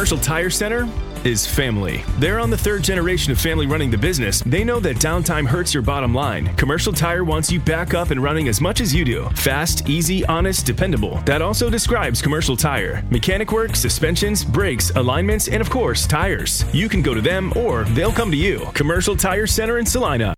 Commercial Tire Center is family. They're on the third generation of family running the business. They know that downtime hurts your bottom line. Commercial Tire wants you back up and running as much as you do. Fast, easy, honest, dependable. That also describes Commercial Tire. Mechanic work, suspensions, brakes, alignments, and of course, tires. You can go to them or they'll come to you. Commercial Tire Center in Salina.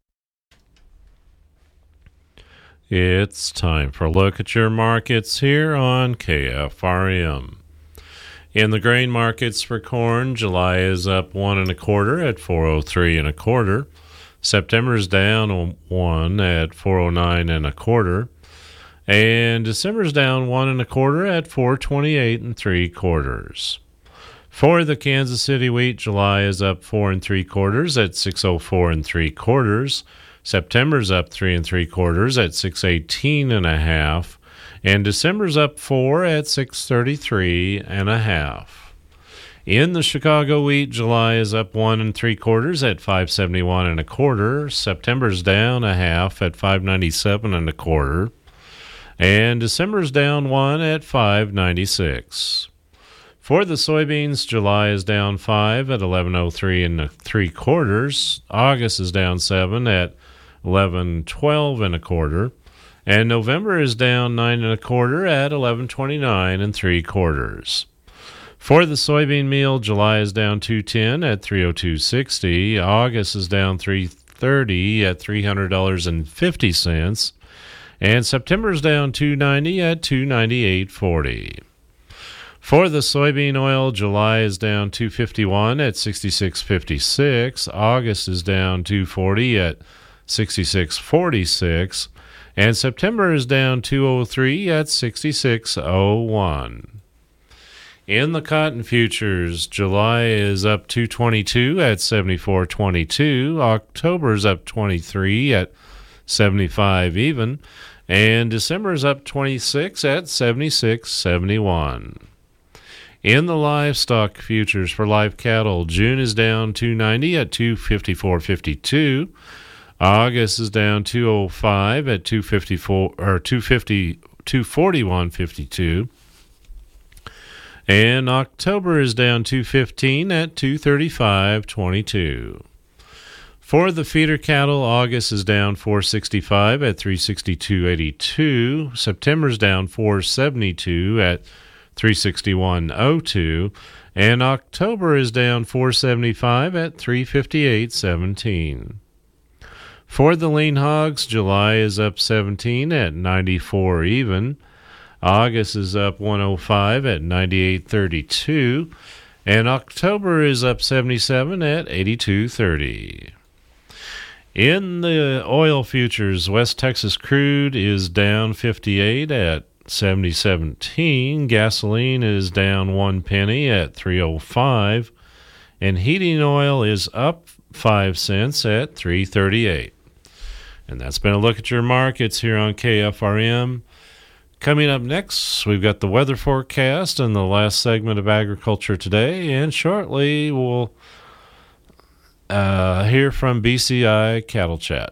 It's time for a look at your markets here on KFRM. In the grain markets for corn, July is up 1 1/4 at 403 1/4. September's down 1 at 409 1/4. And December's down 1 1/4 at 428 3/4. For the Kansas City wheat, July is up 4 3/4 at 604 3/4. September's up 3 3/4 at 618 1/2. And December's up 4 at 633 1/2. In the Chicago wheat, July is up 1 3/4 at 571 1/4. September's down 1/2 at 597 1/4. And December's down 1 at 596. For the soybeans, July is down 5 at 1103 3/4. August is down 7 at 1112 1/4. And November is down 9 1/4 at 1129 3/4. For the soybean meal, July is down 210 at 302.60. August is down 330 at $300.50. And September is down 290 at 298.40. For the soybean oil, July is down 251 at 66.56. August is down 240 at 66.46. And September is down 203 at 66.01. In the cotton futures, July is up 222 at 74.22. October is up 23 at 75 even. And December is up 26 at 76.71. In the livestock futures for live cattle, June is down 290 at 254.52. August is down 205 at 241.52. And October is down 215 at 235.22. For the feeder cattle, August is down 465 at 362.82. September is down 472 at 361.02. And October is down 475 at 358.17. For the lean hogs, July is up 17 at 94 even. August is up 105 at 98.32. And October is up 77 at 82.30. In the oil futures, West Texas crude is down 58 at 70.17. Gasoline is down 1 penny at 3.05. And heating oil is up 5 cents at 3.38. And that's been a look at your markets here on KFRM. Coming up next, we've got the weather forecast and the last segment of Agriculture Today. And shortly, we'll hear from BCI Cattle Chat.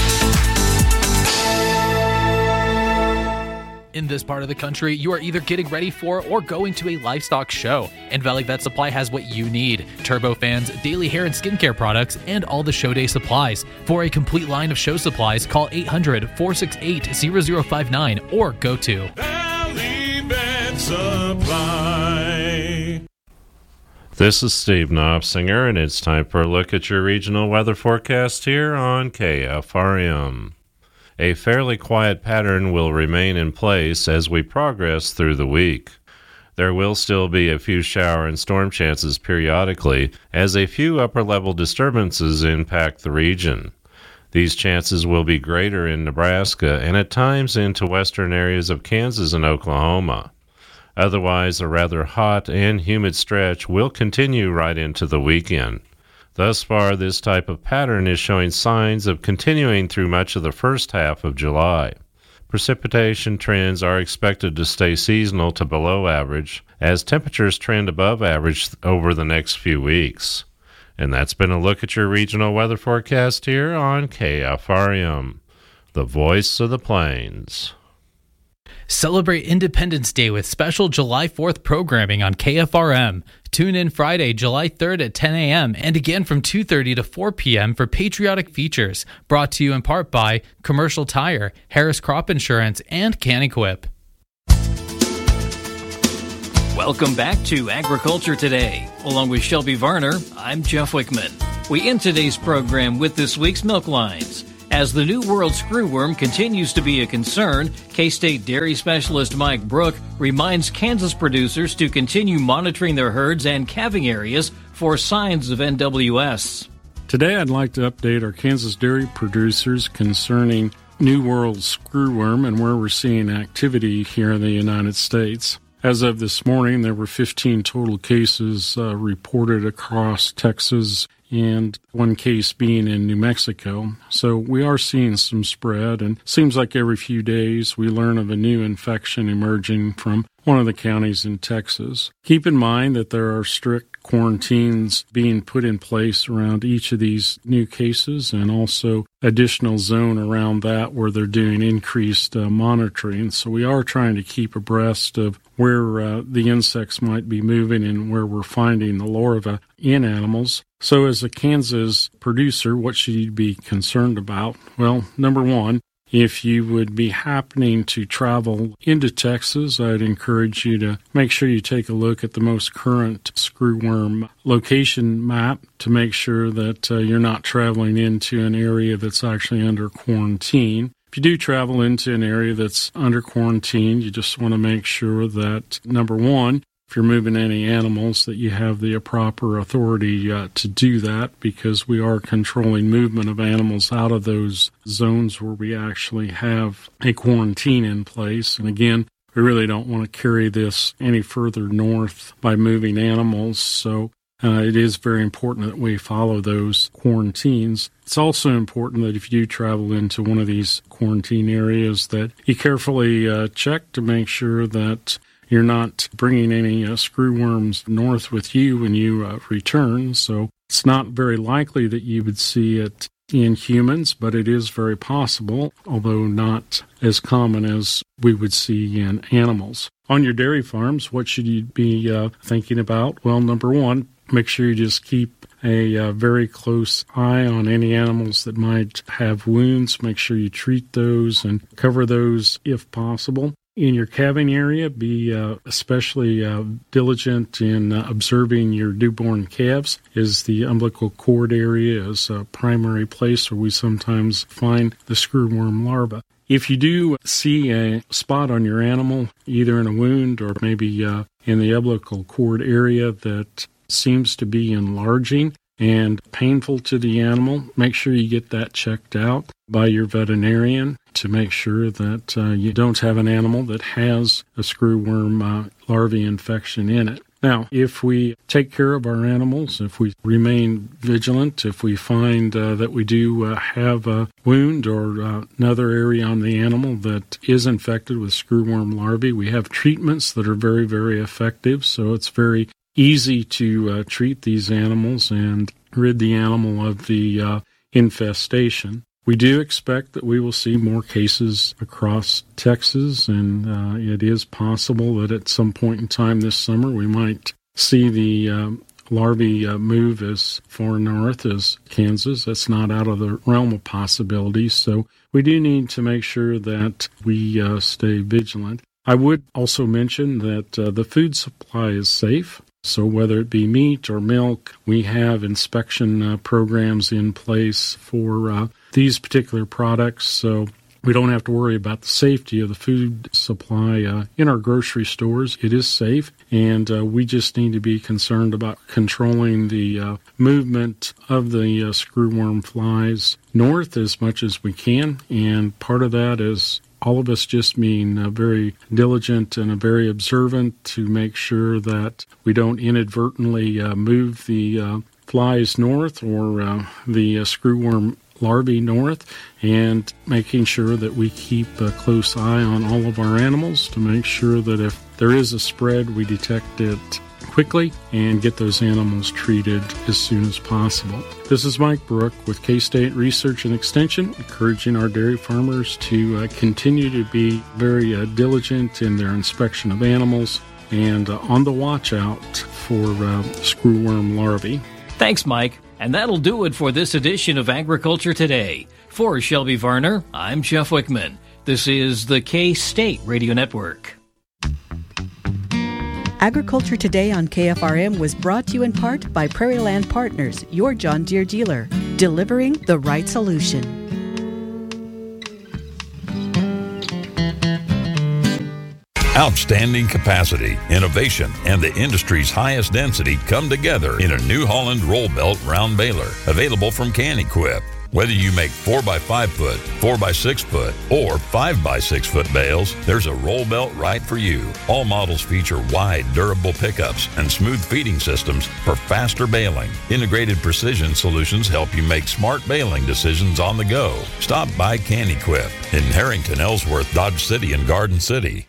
In this part of the country, you are either getting ready for or going to a livestock show, and Valley Vet Supply has what you need: turbofans, daily hair and skincare products, and all the show day supplies. For a complete line of show supplies, call 800-468-0059 or go to Valley Vet Supply. This is Steve Knopsinger, and it's time for a look at your regional weather forecast here on KFRM. A fairly quiet pattern will remain in place as we progress through the week. There will still be a few shower and storm chances periodically as a few upper-level disturbances impact the region. These chances will be greater in Nebraska and at times into western areas of Kansas and Oklahoma. Otherwise, a rather hot and humid stretch will continue right into the weekend. Thus far, this type of pattern is showing signs of continuing through much of the first half of July. Precipitation trends are expected to stay seasonal to below average as temperatures trend above average over the next few weeks. And that's been a look at your regional weather forecast here on KFRM, the voice of the plains. Celebrate Independence Day with special July 4th programming on KFRM. Tune in Friday, July 3rd at 10 a.m. and again from 2:30 to 4 p.m. for patriotic features. Brought to you in part by Commercial Tire, Harris Crop Insurance, and Can-Equip. Welcome back to Agriculture Today. Along with Shelby Varner, I'm Jeff Wickman. We end today's program with this week's milk lines. As the New World screwworm continues to be a concern, K-State dairy specialist Mike Brook reminds Kansas producers to continue monitoring their herds and calving areas for signs of NWS. Today I'd like to update our Kansas dairy producers concerning New World screwworm and where we're seeing activity here in the United States. As of this morning, there were 15 total cases reported across Texas, and one case being in New Mexico. So we are seeing some spread, and it seems like every few days we learn of a new infection emerging from one of the counties in Texas. Keep in mind that there are strict quarantines being put in place around each of these new cases, and also additional zone around that where they're doing increased monitoring. So we are trying to keep abreast of where the insects might be moving and where we're finding the larvae in animals. So as a Kansas producer, what should you be concerned about? Well, number one, if you would be happening to travel into Texas, I'd encourage you to make sure you take a look at the most current screwworm location map to make sure that you're not traveling into an area that's actually under quarantine. If you do travel into an area that's under quarantine, you just want to make sure that, number one, if you're moving any animals, that you have the proper authority to do that, because we are controlling movement of animals out of those zones where we actually have a quarantine in place. And again, we really don't want to carry this any further north by moving animals. So it is very important that we follow those quarantines. It's also important that if you do travel into one of these quarantine areas, that you carefully check to make sure that you're not bringing any screwworms north with you when you return. So it's not very likely that you would see it in humans, but it is very possible, although not as common as we would see in animals. On your dairy farms, what should you be thinking about? Well, number one, make sure you just keep a very close eye on any animals that might have wounds. Make sure you treat those and cover those if possible. In your calving area, be especially diligent in observing your newborn calves, as the umbilical cord area is a primary place where we sometimes find the screwworm larva. If you do see a spot on your animal, either in a wound or maybe in the umbilical cord area that seems to be enlarging and painful to the animal, make sure you get that checked out by your veterinarian to make sure that you don't have an animal that has a screwworm larvae infection in it. Now, if we take care of our animals, if we remain vigilant, if we find that we do have a wound or another area on the animal that is infected with screwworm larvae, we have treatments that are very, very effective. So it's very easy to treat these animals and rid the animal of the infestation. We do expect that we will see more cases across Texas, and it is possible that at some point in time this summer we might see the larvae move as far north as Kansas. That's not out of the realm of possibilities, so we do need to make sure that we stay vigilant. I would also mention that the food supply is safe. So whether it be meat or milk, we have inspection programs in place for these particular products. So we don't have to worry about the safety of the food supply in our grocery stores. It is safe, and we just need to be concerned about controlling the movement of the screwworm flies north as much as we can. And part of that is all of us just being very diligent and very observant to make sure that we don't inadvertently move the flies north or the screwworm larvae north, and making sure that we keep a close eye on all of our animals to make sure that if there is a spread, we detect it quickly and get those animals treated as soon as possible. This is Mike Brook with K-State Research and Extension, encouraging our dairy farmers to continue to be very diligent in their inspection of animals and on the watch out for screwworm larvae. Thanks, Mike. And that'll do it for this edition of Agriculture Today. For Shelby Varner, I'm Jeff Wickman. This is the K-State Radio Network. Agriculture Today on KFRM was brought to you in part by Prairie Land Partners, your John Deere dealer, delivering the right solution. Outstanding capacity, innovation, and the industry's highest density come together in a New Holland roll belt round baler, available from Can-Equip. Whether you make 4x5 foot, 4x6 foot, or 5x6 foot bales, there's a roll belt right for you. All models feature wide, durable pickups and smooth feeding systems for faster baling. Integrated precision solutions help you make smart baling decisions on the go. Stop by Can-Equip in Harrington, Ellsworth, Dodge City, and Garden City.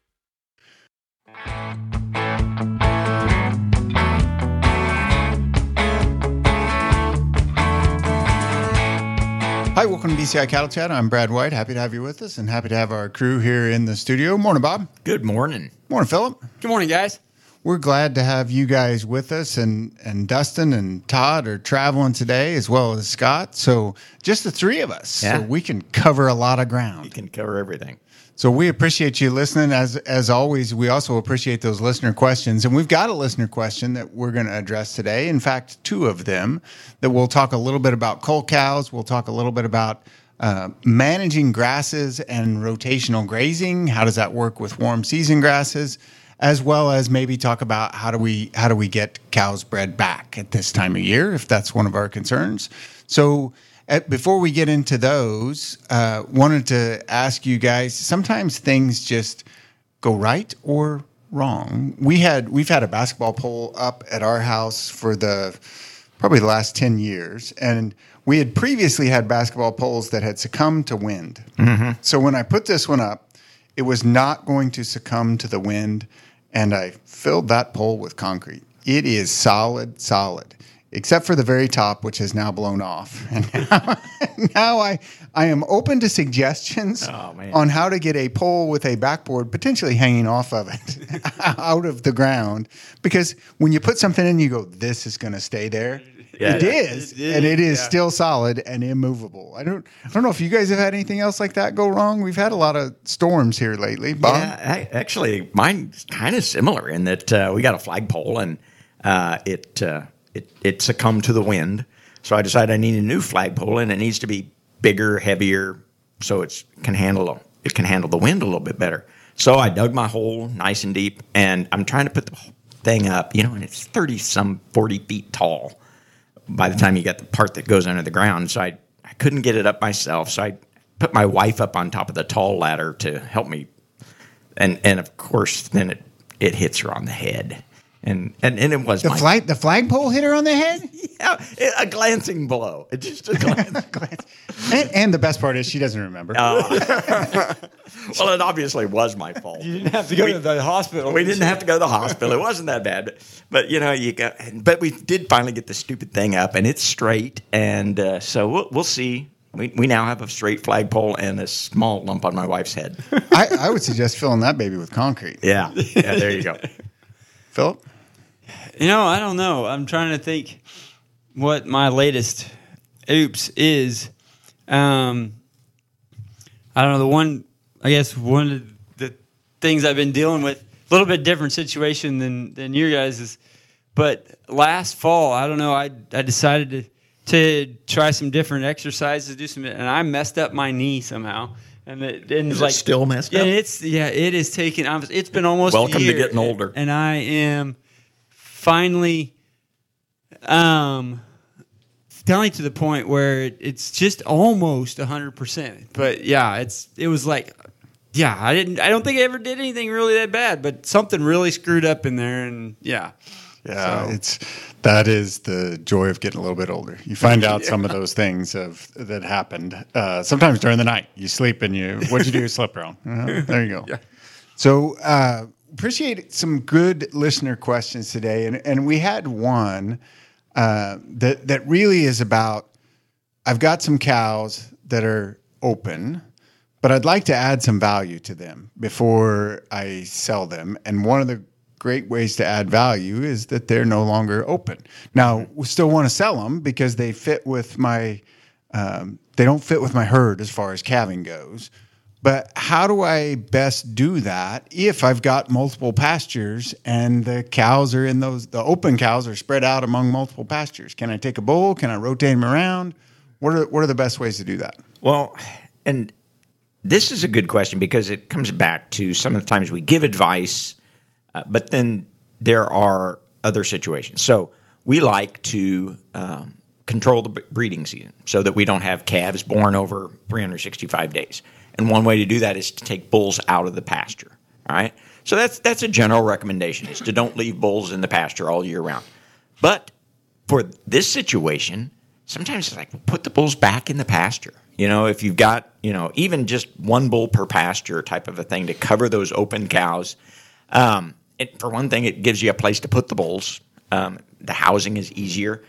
Hi, welcome to BCI Cattle Chat. I'm Brad White. Happy to have you with us and happy to have our crew here in the studio. Morning, Bob. Good morning. Morning, Philip. Good morning, guys. We're glad to have you guys with us, and Dustin and Todd are traveling today, as well as Scott. So just the three of us. Yeah. So we can cover a lot of ground. You can cover everything. So we appreciate you listening. As always, we also appreciate those listener questions. And we've got a listener question that we're going to address today. In fact, two of them that we'll talk a little bit about cull cows. We'll talk a little bit about managing grasses and rotational grazing. How does that work with warm season grasses? As well as maybe talk about how do we get cows bred back at this time of year, if that's one of our concerns. So before we get into those, wanted to ask you guys, sometimes things just go right or wrong. We've had a basketball pole up at our house for probably the last 10 years, and we had previously had basketball poles that had succumbed to wind. Mm-hmm. So when I put this one up, it was not going to succumb to the wind, and I filled that pole with concrete. It is solid, except for the very top, which has now blown off. And now I am open to suggestions on how to get a pole with a backboard potentially hanging off of it out of the ground. Because when you put something in, you go, this is going to stay there. Yeah, it is, and it is still solid and immovable. I don't know if you guys have had anything else like that go wrong. We've had a lot of storms here lately. Bob? Yeah, actually, mine's kind of similar in that we got a flagpole and it succumbed to the wind. So I decided I need a new flagpole, and it needs to be bigger, heavier, so it can handle the wind a little bit better. So I dug my hole nice and deep, and I'm trying to put the thing up, and it's 40 feet tall by the time you get the part that goes under the ground. So I couldn't get it up myself. So I put my wife up on top of the tall ladder to help me. And of course, then it hits her on the head. And it was the flagpole hit her on the head? Yeah, a glancing blow. It just a glance. And the best part is she doesn't remember. Well, it obviously was my fault. You didn't have to go to the hospital. We didn't have to go to the hospital. It wasn't that bad. But but we did finally get the stupid thing up, and it's straight. And so we'll see. We now have a straight flagpole and a small lump on my wife's head. I would suggest filling that baby with concrete. Yeah, there you go. Philip? I don't know. I'm trying to think what my latest oops is. I don't know. One of the things I've been dealing with, a little bit different situation than your guys' but last fall, I don't know, I decided to try some different exercises, and I messed up my knee somehow. And it's like still messed up. It is taking. It's been almost welcome a year, to getting older, and I am finally to the point where it's just almost 100%. But yeah, it was like, yeah, I don't think I ever did anything really that bad, but something really screwed up in there, and yeah. Yeah, that is the joy of getting a little bit older. You find out some of those things that happened. Sometimes during the night, you sleep and what'd you do? You slept wrong. There you go. Yeah. So appreciate some good listener questions today, and we had one that really is about, I've got some cows that are open, but I'd like to add some value to them before I sell them. And one of the great ways to add value is that they're no longer open. Now, we still want to sell them because they fit with my, they don't fit with my herd as far as calving goes. But how do I best do that if I've got multiple pastures and the cows are in those, the open cows are spread out among multiple pastures? Can I take a bull? Can I rotate them around? What are the best ways to do that? Well, and this is a good question because it comes back to some of the times we give advice, but then there are other situations. So we like to control the breeding season so that we don't have calves born over 365 days. And one way to do that is to take bulls out of the pasture. All right. So that's a general recommendation, is to don't leave bulls in the pasture all year round. But for this situation, sometimes it's like, put the bulls back in the pasture. You know, if you've got, even just one bull per pasture type of a thing to cover those open cows. For one thing, it gives you a place to put the bulls. The housing is easier.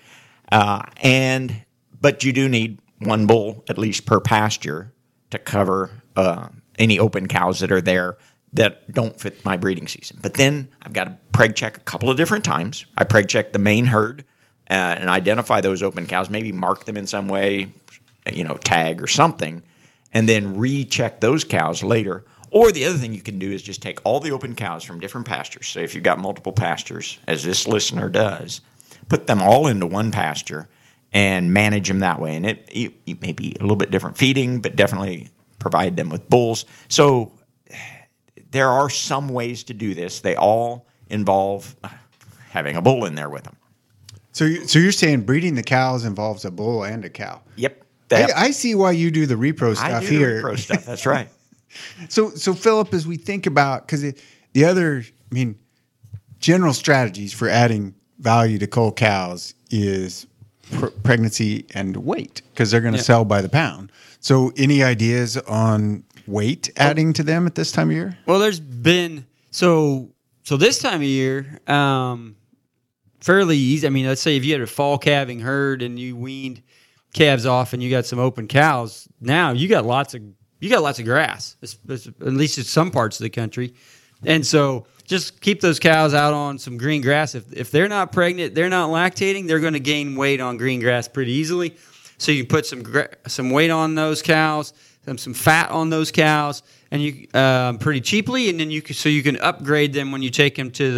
But you do need one bull at least per pasture to cover any open cows that are there that don't fit my breeding season. But then I've got to preg check a couple of different times. I preg check the main herd and identify those open cows, maybe mark them in some way, tag or something, and then recheck those cows later. Or the other thing you can do is just take all the open cows from different pastures. So if you've got multiple pastures, as this listener does, put them all into one pasture and manage them that way. And it may be a little bit different feeding, but definitely provide them with bulls. So there are some ways to do this. They all involve having a bull in there with them. So you're saying breeding the cows involves a bull and a cow? Yep. I see why you do the repro stuff here. I do the repro stuff. That's right. So Philip, as we think about, because the other, general strategies for adding value to cull cows is pregnancy and weight, because they're going to sell by the pound. So any ideas on weight adding to them at this time of year? Well, there's been, so this time of year, fairly easy. Let's say if you had a fall calving herd and you weaned calves off and you got some open cows, now you got lots of grass, at least in some parts of the country. And so just keep those cows out on some green grass. If they're not pregnant, they're not lactating, they're going to gain weight on green grass pretty easily. So you put some weight on those cows, some fat on those cows, and you pretty cheaply, and then you can upgrade them when you take them to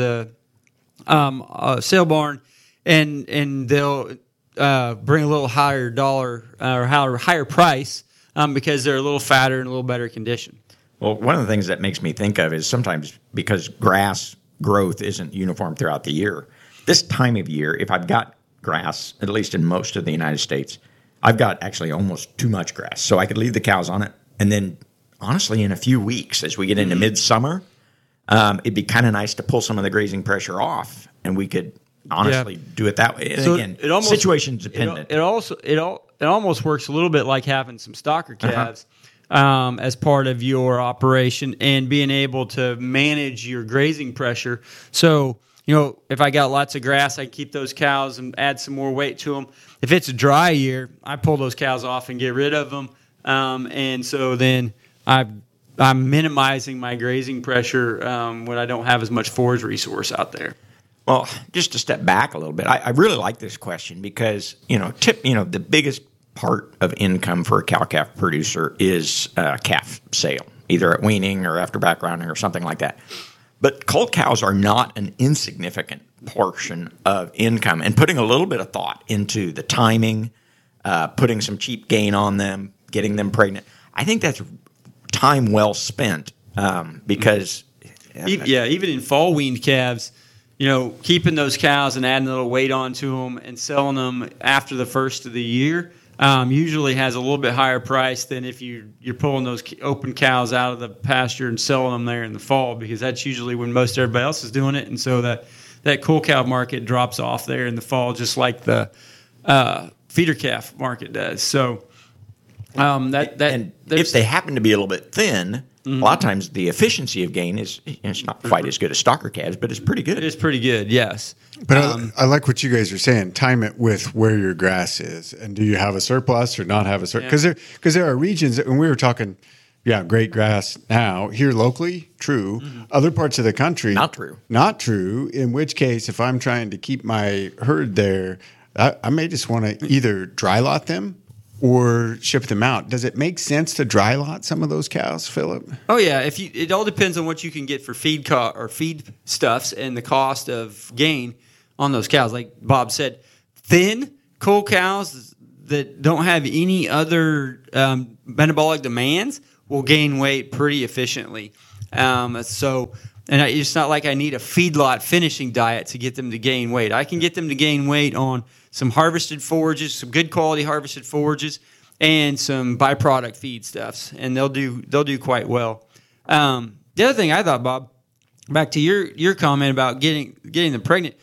the sale barn, and they'll bring a little higher dollar or higher price because they're a little fatter and a little better condition. Well, one of the things that makes me think of is sometimes because grass growth isn't uniform throughout the year, this time of year, if I've got grass, at least in most of the United States, I've got actually almost too much grass. So I could leave the cows on it. And then, honestly, in a few weeks, as we get into midsummer, it'd be kind of nice to pull some of the grazing pressure off, and we could honestly do it that way. And so again, situation dependent. It almost works a little bit like having some stocker calves as part of your operation and being able to manage your grazing pressure. So, if I got lots of grass, I can keep those cows and add some more weight to them. If it's a dry year, I pull those cows off and get rid of them. And so then I'm minimizing my grazing pressure when I don't have as much forage resource out there. Well, just to step back a little bit, I really like this question because, the biggest part of income for a cow-calf producer is calf sale, either at weaning or after backgrounding or something like that. But cull cows are not an insignificant portion of income, and putting a little bit of thought into the timing, putting some cheap gain on them, getting them pregnant, I think that's time well spent because... even in fall weaned calves, keeping those cows and adding a little weight onto them and selling them after the first of the year usually has a little bit higher price than if you're pulling those open cows out of the pasture and selling them there in the fall, because that's usually when most everybody else is doing it. And so that cull cow market drops off there in the fall, just like the feeder calf market does. So if they happen to be a little bit thin, a lot of times the efficiency of gain is it's not quite as good as stocker calves, but it's pretty good. It is pretty good, yes. But I like what you guys are saying. Time it with where your grass is, and do you have a surplus or not have a surplus? Because there are regions, and we were talking, great grass now here locally, true. Other parts of the country, not true. In which case, if I'm trying to keep my herd there, I may just want to either dry lot them or ship them out. Does it make sense to dry lot some of those cows, Philip? Oh yeah, it all depends on what you can get for feed stuffs and the cost of gain on those cows. Like Bob said, thin cull cows that don't have any other metabolic demands will gain weight pretty efficiently. It's not like I need a feedlot finishing diet to get them to gain weight. I can get them to gain weight on some harvested forages, some good quality harvested forages, and some byproduct feedstuffs, and they'll do quite well. The other thing I thought, Bob, back to your comment about getting them pregnant.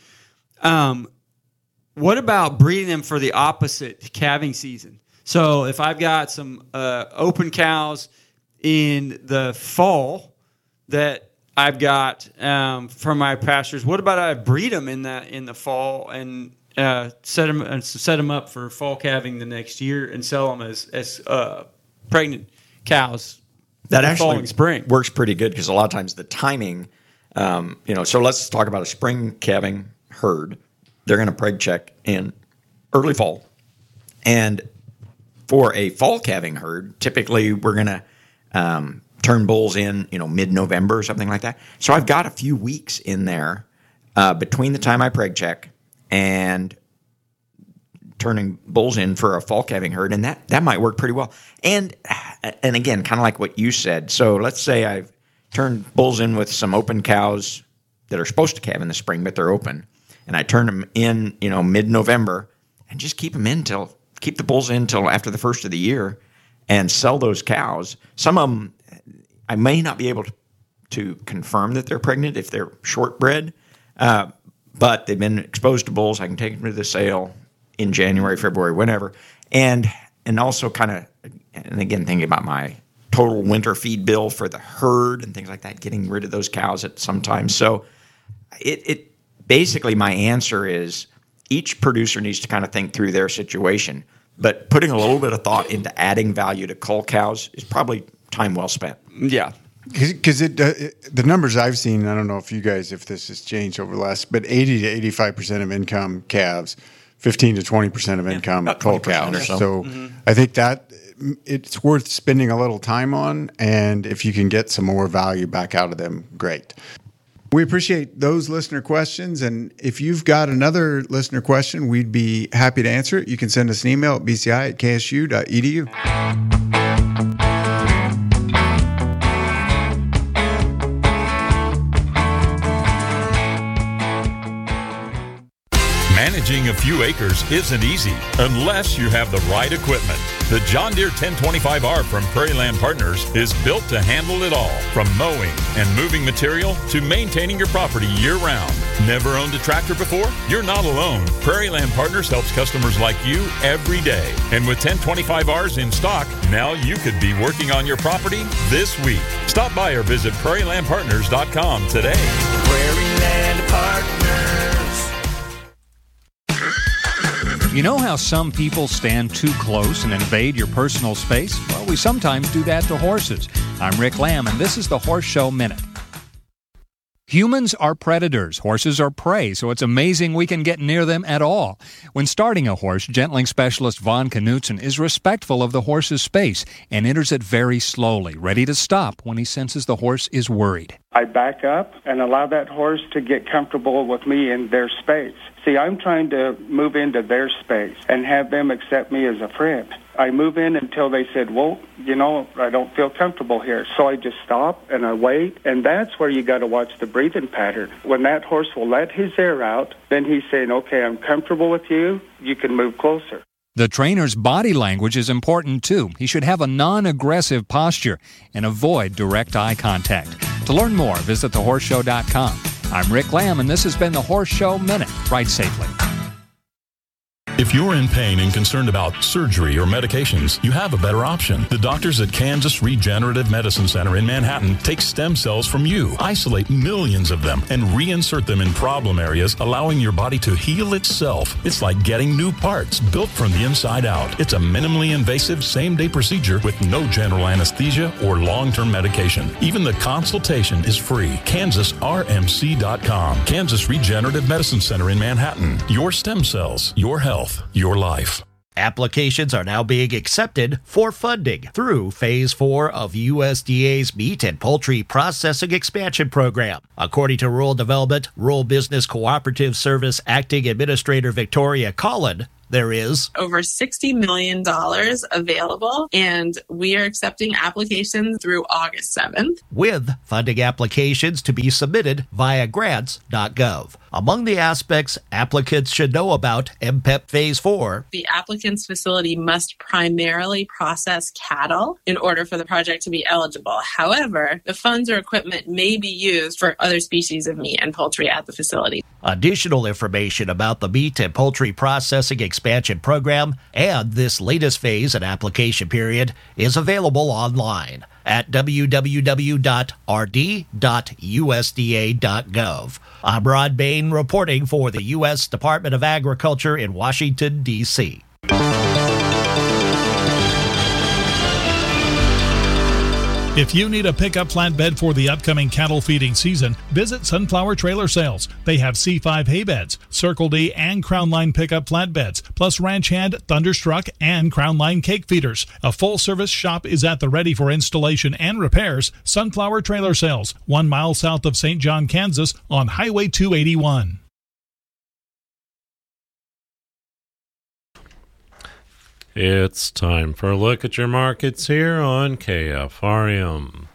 What about breeding them for the opposite calving season? So if I've got some open cows in the fall that I've got from my pastures, what about I breed them in the fall and set them up for fall calving the next year and sell them as pregnant cows? That actually fall and spring works pretty good because a lot of times the timing, so let's talk about a spring calving herd. They're going to preg check in early fall. And for a fall calving herd, typically we're going to turn bulls in, mid-November or something like that. So I've got a few weeks in there between the time I preg check and turning bulls in for a fall calving herd, and that might work pretty well. And again, kind of like what you said. So let's say I've turned bulls in with some open cows that are supposed to calve in the spring, but they're open, and I turn them in, mid-November, and just keep the bulls in till after the first of the year, and sell those cows. Some of them, I may not be able to confirm that they're pregnant if they're short-bred, but they've been exposed to bulls. I can take them to the sale in January, February, whenever. And also and again, thinking about my total winter feed bill for the herd and things like that, getting rid of those cows at some time. So it basically, my answer is each producer needs to kind of think through their situation. But putting a little bit of thought into adding value to cull cows is probably time well spent. Yeah. Because the numbers I've seen, I don't know if this has changed over the last, but 80 to 85% of income calves, 15 to 20% of income cull cows. So I think that it's worth spending a little time on, and if you can get some more value back out of them, great. We appreciate those listener questions, and if you've got another listener question, we'd be happy to answer it. You can send us an email at bci@ksu.edu. Managing a few acres isn't easy unless you have the right equipment. The John Deere 1025R from Prairie Land Partners is built to handle it all, from mowing and moving material to maintaining your property year-round. Never owned a tractor before? You're not alone. Prairie Land Partners helps customers like you every day. And with 1025Rs in stock, now you could be working on your property this week. Stop by or visit prairielandpartners.com today. Prairie Land Partners. You know how some people stand too close and invade your personal space? Well, we sometimes do that to horses. I'm Rick Lamb, and this is the Horse Show Minute. Humans are predators, horses are prey, so it's amazing we can get near them at all. When starting a horse, gentling specialist Vaughn Knutson is respectful of the horse's space and enters it very slowly, ready to stop when he senses the horse is worried. I back up and allow that horse to get comfortable with me in their space. See, I'm trying to move into their space and have them accept me as a friend. I move in until they said, well, I don't feel comfortable here. So I just stop and I wait, and that's where you got to watch the breathing pattern. When that horse will let his air out, then he's saying, okay, I'm comfortable with you, you can move closer. The trainer's body language is important, too. He should have a non-aggressive posture and avoid direct eye contact. To learn more, visit thehorseshow.com. I'm Rick Lamb, and this has been the Horse Show Minute. Ride safely. If you're in pain and concerned about surgery or medications, you have a better option. The doctors at Kansas Regenerative Medicine Center in Manhattan take stem cells from you, isolate millions of them, and reinsert them in problem areas, allowing your body to heal itself. It's like getting new parts built from the inside out. It's a minimally invasive same-day procedure with no general anesthesia or long-term medication. Even the consultation is free. KansasRMC.com. Kansas Regenerative Medicine Center in Manhattan. Your stem cells, your health, your life. Applications are now being accepted for funding through Phase 4 of USDA's Meat and Poultry Processing Expansion Program. According to Rural Development, Rural Business Cooperative Service Acting Administrator Victoria Collin, there is over $60 million available, and we are accepting applications through August 7th. With funding applications to be submitted via grants.gov. Among the aspects applicants should know about MPEP Phase 4. The applicant's facility must primarily process cattle in order for the project to be eligible. However, the funds or equipment may be used for other species of meat and poultry at the facility. Additional information about the Meat and Poultry Processing Expansion Program and this latest phase and application period is available online at www.rd.usda.gov. I'm Rod Bain reporting for the U.S. Department of Agriculture in Washington, D.C. If you need a pickup flatbed for the upcoming cattle feeding season, visit Sunflower Trailer Sales. They have C5 hay beds, Circle D and Crown Line pickup flatbeds, plus Ranch Hand, Thunderstruck, and Crown Line cake feeders. A full-service shop is at the ready for installation and repairs. Sunflower Trailer Sales, 1 mile south of St. John, Kansas, on Highway 281. It's time for a look at your markets here on KFRM.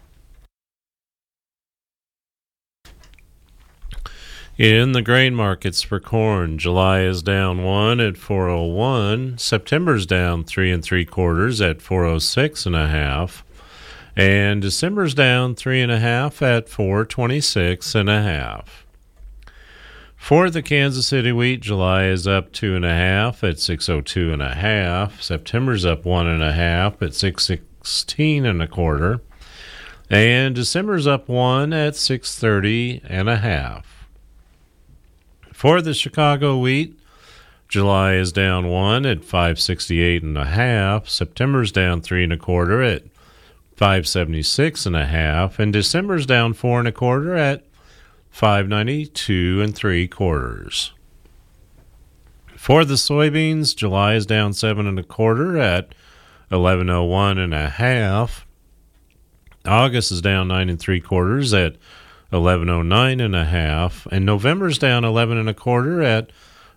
In the grain markets for corn, July is down 1 at 401. September's down 3 3/4 at 406.5, and December's down 3.5 at 426.5. For the Kansas City wheat, July is up 2.5 at 602.5. September's up 1.5 at 616.25, and December's up 1 at 630.5. For the Chicago wheat, July is down 1 at 568.5. September's down 3 1/4 at 576.5, and December's down 4 1/4 at 592 3/4. For the soybeans, July is down 7 1/4 at 1101.5. August is down 9 3/4 at 1109.5, and November's down 11 1/4 at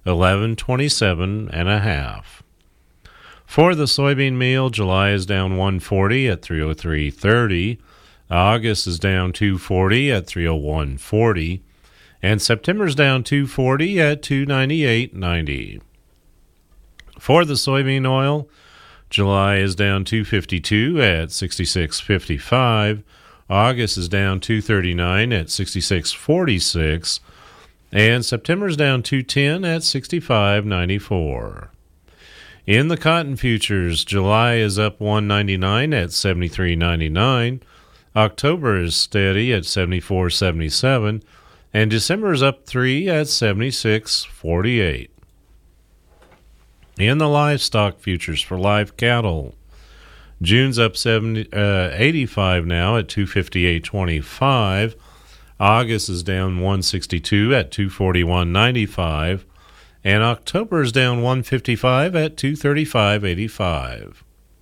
1127.5. For the soybean meal, July is down 140 at 303.30. August is down 240 at 301.40, and September's down 240 at 298.90. For the soybean oil, July is down 252 at 66.55. August is down 239 at 66.46, and September's down 210 at 65.94. In the cotton futures, July is up 199 at 73.99. October is steady at 74.77, and December is up 3 at 76.48. In the livestock futures for live cattle, June's up 85 now at 258.25. August is down 162 at 241.95, and October is down 155 at 235.85.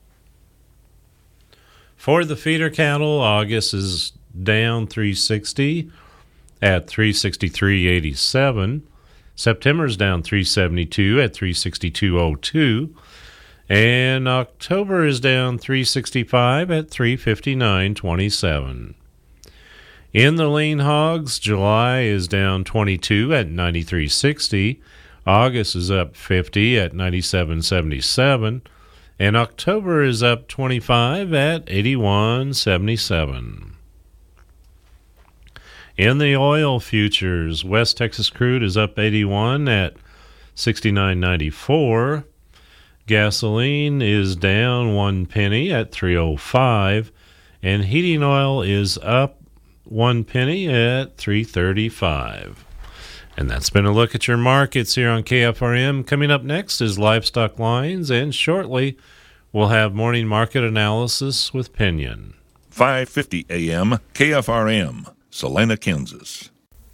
For the feeder cattle, August is down 360 at 363.87. September's down 372 at 362.02. And October is down 365 at 359.27. In the lean hogs, July is down 22 at 93.60. August is up 50 at 97.77. And October is up 25 at 81.77. In the oil futures, West Texas crude is up 81 at $69.94. Gasoline is down 1 penny at $3.05, and heating oil is up 1 penny at $3.35. And that's been a look at your markets here on KFRM. Coming up next is Livestock Lines, and shortly we'll have morning market analysis with Pinion. 5:50 a.m. KFRM, Salina, Kansas.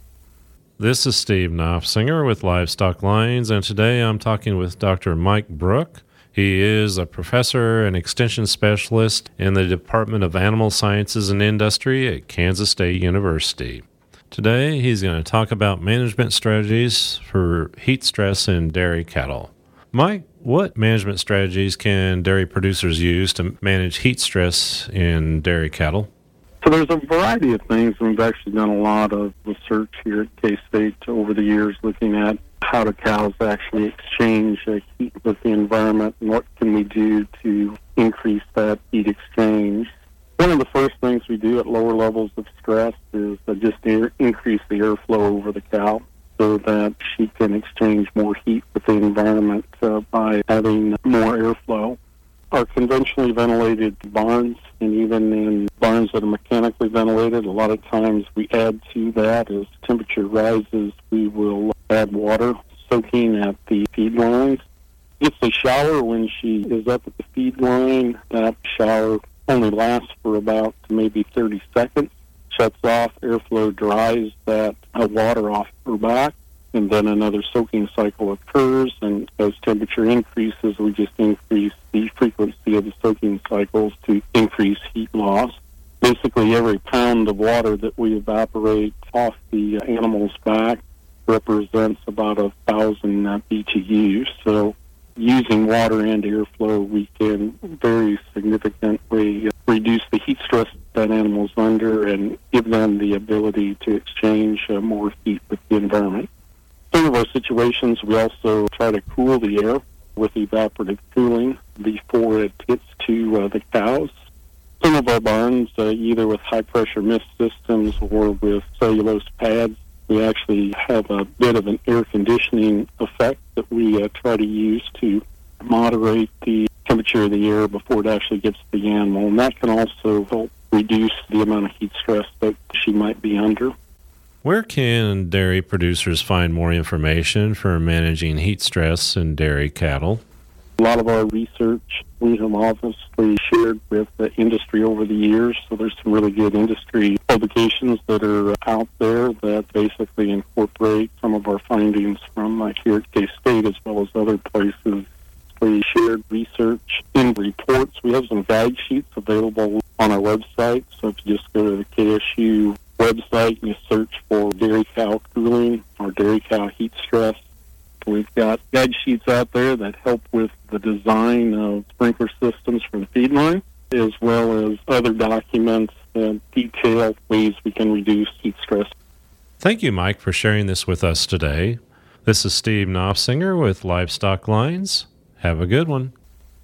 This is Steve Knopfsinger with Livestock Lines, and today I'm talking with Dr. Mike Brook. He is a professor and extension specialist in the Department of Animal Sciences and Industry at Kansas State University. Today, he's going to talk about management strategies for heat stress in dairy cattle. Mike, what management strategies can dairy producers use to manage heat stress in dairy cattle? So there's a variety of things, and we've actually done a lot of research here at K-State over the years looking at how do cows actually exchange heat with the environment and what can we do to increase that heat exchange. One of the first things we do at lower levels of stress is just increase the airflow over the cow so that she can exchange more heat with the environment by having more airflow. Our conventionally ventilated barns, and even in barns that are mechanically ventilated, a lot of times we add to that as temperature rises, we will add water soaking at the feed lines. If they shower when she is up at the feed line, that shower only lasts for about maybe 30 seconds, shuts off, airflow dries that water off her back, and then another soaking cycle occurs, and as temperature increases, we just increase the frequency of the soaking cycles to increase heat loss. Basically, every pound of water that we evaporate off the animal's back represents about 1,000 BTUs, so using water and airflow, we can very significantly reduce the heat stress that animal's under and give them the ability to exchange more heat with the environment. Some of our situations, we also try to cool the air with evaporative cooling before it gets to the cows. Some of our barns, either with high-pressure mist systems or with cellulose pads, we actually have a bit of an air conditioning effect that we try to use to moderate the temperature of the air before it actually gets to the animal. And that can also help reduce the amount of heat stress that she might be under. Where can dairy producers find more information for managing heat stress in dairy cattle? A lot of our research we have obviously shared with the industry over the years, so there's some really good industry publications that are out there that basically incorporate some of our findings from here at K-State as well as other places. We shared research in reports. We have some guide sheets available on our website, so if you just go to the KSU website and you search for dairy cow cooling or dairy cow heat stress, we've got guide sheets out there that help with the design of sprinkler systems for the feed line, as well as other documents that detail ways we can reduce heat stress. Thank you, Mike, for sharing this with us today. This is Steve Knopfsinger with Livestock Lines. Have a good one.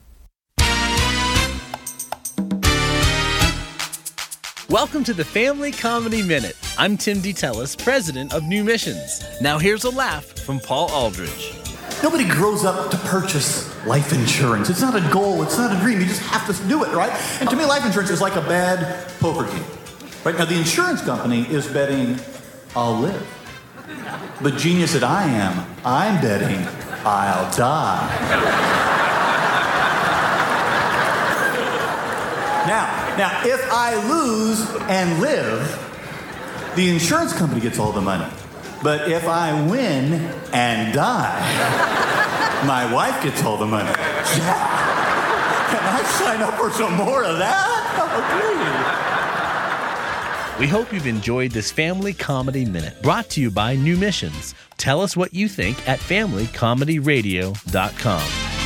Welcome to the Family Comedy Minute. I'm Tim DeTellis, president of New Missions. Now here's a laugh from Paul Aldridge. Nobody grows up to purchase life insurance. It's not a goal. It's not a dream. You just have to do it, right? And to me, life insurance is like a bad poker game. Right now, the insurance company is betting I'll live. The genius that I am, I'm betting I'll die. Now, if I lose and live, the insurance company gets all the money. But if I win and die, my wife gets all the money. Yeah. Can I sign up for some more of that? Oh, we hope you've enjoyed this Family Comedy Minute, brought to you by New Missions. Tell us what you think at FamilyComedyRadio.com.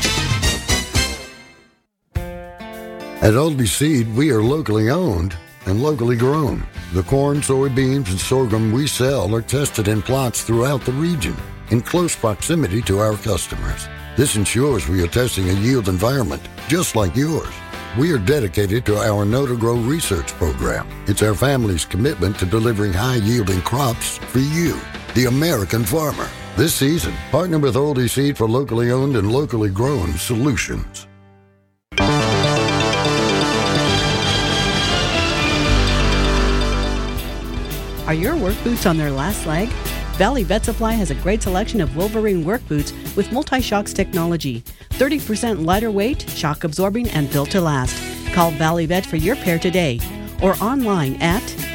At Aldi Seed, we are locally owned and locally grown. The corn, soybeans, and sorghum we sell are tested in plots throughout the region in close proximity to our customers. This ensures we are testing a yield environment just like yours. We are dedicated to our Know-to-Grow research program. It's our family's commitment to delivering high-yielding crops for you, the American farmer. This season, partner with Oldie Seed for locally owned and locally grown solutions. Are your work boots on their last leg? Valley Vet Supply has a great selection of Wolverine work boots with multi-shocks technology. 30% lighter weight, shock absorbing, and built to last. Call Valley Vet for your pair today or online at